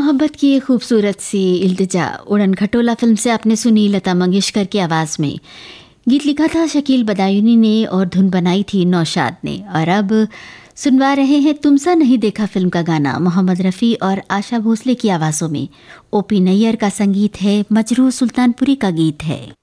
मोहब्बत की ये खूबसूरत सी इल्तिजा उड़न खटोला फिल्म से आपने सुनी लता मंगेशकर की आवाज़ में। गीत लिखा था शकील बदायूनी ने और धुन बनाई थी नौशाद ने। और अब सुनवा रहे हैं तुम सा नहीं देखा फिल्म का गाना मोहम्मद रफ़ी और आशा भोसले की आवाज़ों में। ओपी नैयर का संगीत है, मजरूह सुल्तानपुरी का गीत है।